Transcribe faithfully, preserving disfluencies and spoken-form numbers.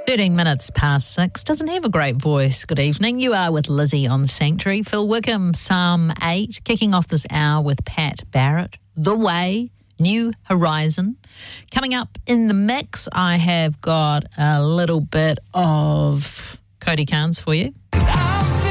thirteen minutes past six. Doesn't have a great voice. Good evening. You are with Lizzie on Sanctuary. Phil Wickham, Psalm eight. Kicking off this hour with Pat Barrett. The Way, New Horizon. Coming up in the mix, I have got a little bit of Cody Carnes for you.